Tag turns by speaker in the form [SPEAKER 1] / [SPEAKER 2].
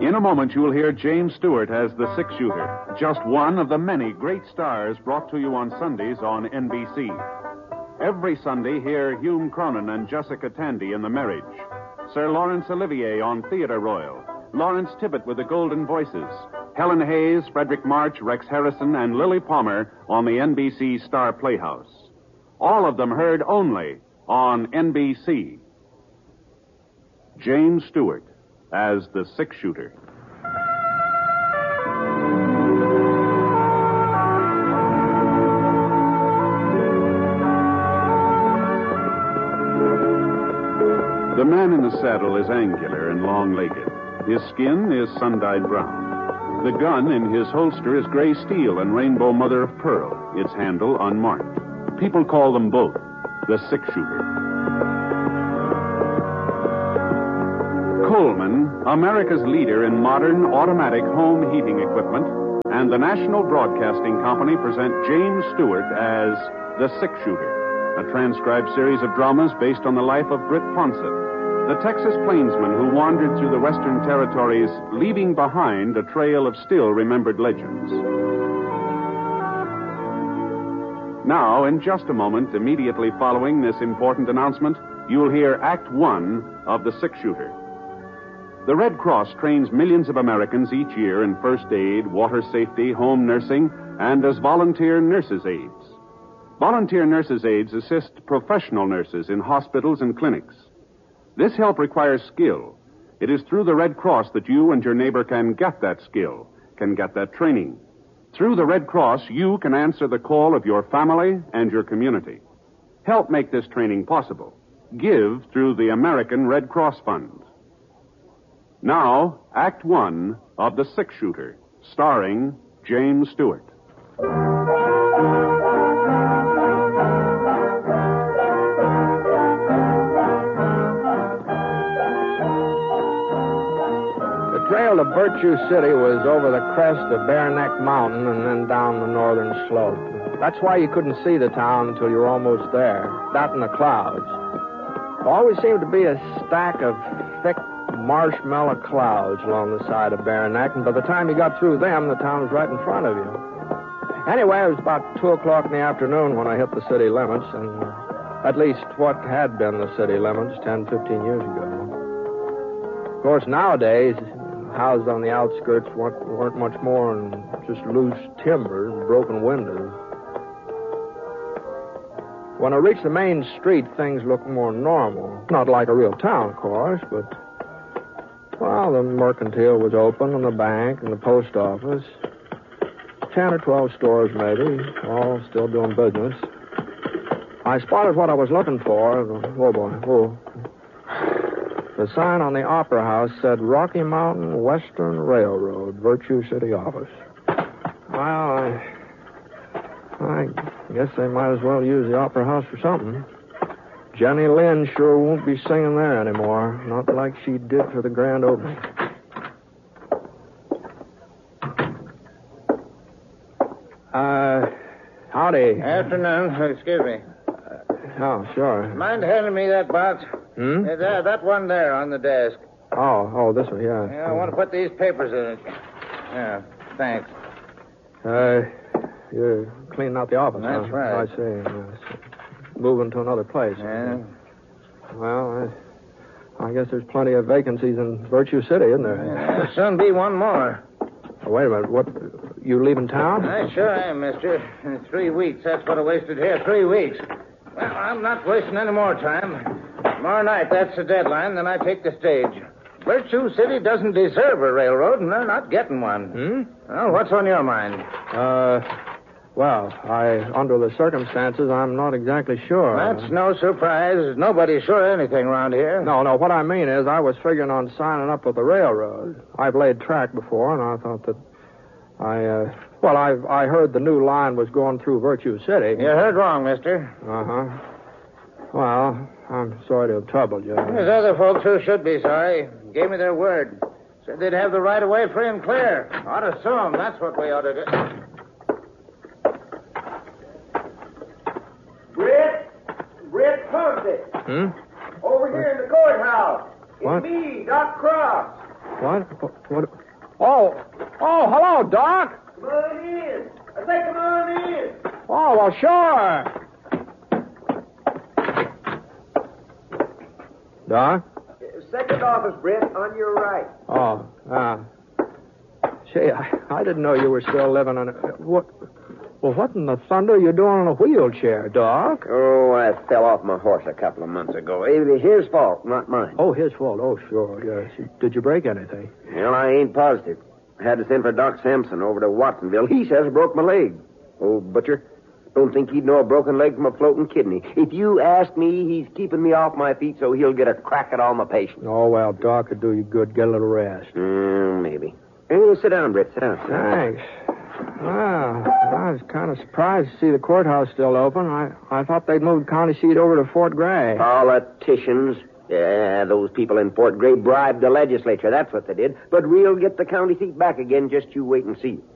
[SPEAKER 1] In a moment, you will hear James Stewart as the six-shooter, just one of the many great stars brought to you on Sundays on NBC. Every Sunday, hear Hume Cronin and Jessica Tandy in The Marriage, Sir Laurence Olivier on Theatre Royal, Lawrence Tibbett with the Golden Voices, Helen Hayes, Frederick March, Rex Harrison, and Lily Palmer on the NBC Star Playhouse. All of them heard only on NBC. James Stewart as the six-shooter. The man in the saddle is angular and long-legged. His skin is sun-dyed brown. The gun in his holster is gray steel and rainbow mother of pearl, its handle unmarked. People call them both the six-shooter. Coleman, America's leader in modern automatic home heating equipment, and the National Broadcasting Company present James Stewart as The Six-Shooter, a transcribed series of dramas based on the life of Britt Ponsett, the Texas plainsman who wandered through the Western Territories, leaving behind a trail of still-remembered legends. Now, in just a moment, immediately following this important announcement, you'll hear Act One of The Six-Shooter. The Red Cross trains millions of Americans each year in first aid, water safety, home nursing, and as volunteer nurses' aides. Volunteer nurses' aides assist professional nurses in hospitals and clinics. This help requires skill. It is through the Red Cross that you and your neighbor can get that skill, can get that training. Through the Red Cross, you can answer the call of your family and your community. Help make this training possible. Give through the American Red Cross Fund. Now, Act One of The Six-Shooter, starring James Stewart.
[SPEAKER 2] The trail to Virtue City was over the crest of Bear Neck Mountain and then down the northern slope. That's why you couldn't see the town until you were almost there, that in the clouds. There always seemed to be a stack of thick marshmallow clouds along the side of Bear Neck, and by the time you got through them, the town was right in front of you. Anyway, it was about 2 o'clock in the afternoon when I hit the city limits, and at least what had been the city limits 10, 15 years ago. Of course, nowadays, houses on the outskirts weren't much more than just loose timber and broken windows. When I reached the main street, things looked more normal. Not like a real town, of course, but well, the mercantile was open, and the bank, and the post office. 10 or 12 stores, maybe, all still doing business. I spotted what I was looking for. Oh, boy. Oh. The sign on the Opera House said Rocky Mountain Western Railroad, Virtue City office. Well, I guess they might as well use the Opera House for something. Jenny Lind sure won't be singing there anymore. Not like she did for the grand opening. Howdy.
[SPEAKER 3] Afternoon. Excuse me.
[SPEAKER 2] Oh, sure.
[SPEAKER 3] Mind handing me that box? That one there on the desk.
[SPEAKER 2] Oh, this one, yeah.
[SPEAKER 3] Yeah, I want to put these papers in it. Yeah, thanks.
[SPEAKER 2] You're cleaning out the office,
[SPEAKER 3] That's
[SPEAKER 2] huh?
[SPEAKER 3] right.
[SPEAKER 2] I see. Yes. Moving to another place.
[SPEAKER 3] Yeah.
[SPEAKER 2] Well, I guess there's plenty of vacancies in Virtue City, isn't there?
[SPEAKER 3] There'll soon be one more.
[SPEAKER 2] Oh, wait a minute. What? You leaving town?
[SPEAKER 3] I sure am, mister. In 3 weeks. That's what I wasted here. 3 weeks. Well, I'm not wasting any more time. Tomorrow night, that's the deadline. Then I take the stage. Virtue City doesn't deserve a railroad, and they're not getting one. Well, what's on your mind?
[SPEAKER 2] Well, under the circumstances, I'm not exactly sure.
[SPEAKER 3] That's no surprise. Nobody's sure of anything around here.
[SPEAKER 2] No, what I mean is I was figuring on signing up with the railroad. I've laid track before, and I thought that I heard the new line was going through Virtue City.
[SPEAKER 3] You heard wrong, mister.
[SPEAKER 2] Uh-huh. Well, I'm sorry to have troubled you.
[SPEAKER 3] There's other folks who should be sorry. Gave me their word. Said they'd have the right of way free and clear. Ought to sue them. That's what we ought to do.
[SPEAKER 4] Britt Ponsett. Over here in the courthouse.
[SPEAKER 2] What?
[SPEAKER 4] It's me, Doc Cross.
[SPEAKER 2] What? Oh, hello, Doc.
[SPEAKER 4] Come on in. I say come on in.
[SPEAKER 2] Oh, well, sure. Doc?
[SPEAKER 4] Second office, Brett, on your right.
[SPEAKER 2] Oh, say, I didn't know you were still living on a... What in the thunder are you doing in a wheelchair, Doc?
[SPEAKER 4] Oh, I fell off my horse a couple of months ago. It was his fault, not mine.
[SPEAKER 2] Oh, his fault. Oh, sure, yes. Did you break anything?
[SPEAKER 4] Well, I ain't positive. I had to send for Doc Sampson over to Watsonville. He says I broke my leg. Old butcher. Don't think he'd know a broken leg from a floating kidney. If you ask me, he's keeping me off my feet so he'll get a crack at all my patients.
[SPEAKER 2] Oh, well, Doc could do you good. Get a little rest.
[SPEAKER 4] Maybe. Hey, sit down, Brett. Sit down.
[SPEAKER 2] Thanks. Well, I was kind of surprised to see the courthouse still open. I thought they'd moved county seat over to Fort Gray.
[SPEAKER 4] Politicians. Yeah, those people in Fort Gray bribed the legislature. That's what they did. But we'll get the county seat back again. Just you wait and see.